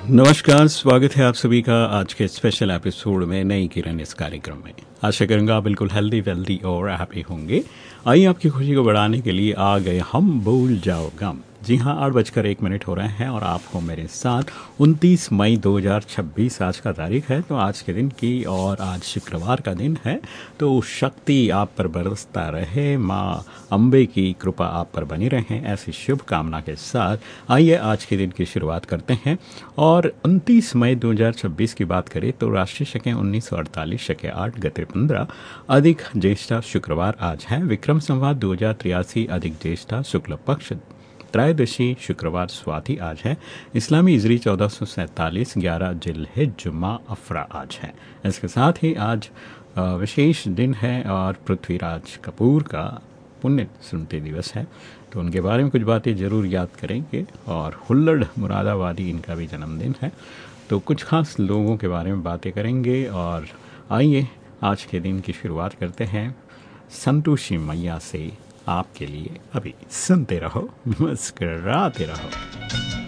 नमस्कार, स्वागत है आप सभी का आज के स्पेशल एपिसोड में नई किरण इस कार्यक्रम में। आशा करूंगा आप बिल्कुल हेल्दी वेल्दी और हैप्पी होंगे। आइए आपकी खुशी को बढ़ाने के लिए आ गए हम भूल जाओ गम। जी हाँ, 8:01 हो रहे हैं और आप हो मेरे साथ। 29 मई 2026 आज का तारीख है, तो आज के दिन की, और आज शुक्रवार का दिन है। तो शक्ति आप पर बरसता रहे, माँ अम्बे की कृपा आप पर बनी रहे, ऐसी शुभ कामना के साथ आइए आज के दिन की शुरुआत करते हैं। और 29 मई 2026 की बात करें तो राष्ट्रीय शके 1948 शके 8 गते 15 अधिक ज्येष्ठा शुक्रवार आज है। विक्रम संवत 2083 अधिक ज्येष्ठा शुक्ल पक्ष त्रयोदशी शुक्रवार स्वाति आज है। इस्लामी इजरी 1447 11 जिलहिज जुम्मा अफरा आज है। इसके साथ ही आज विशेष दिन है और पृथ्वीराज कपूर का पुण्य स्मृति दिवस है, तो उनके बारे में कुछ बातें ज़रूर याद करेंगे। और हुल्लड़ मुरादाबादी इनका भी जन्मदिन है, तो कुछ खास लोगों के बारे में बातें करेंगे। और आइए आज के दिन की शुरुआत करते हैं संतोषी मैया से। आपके लिए अभी सुनते रहो, मुस्कराते रहो।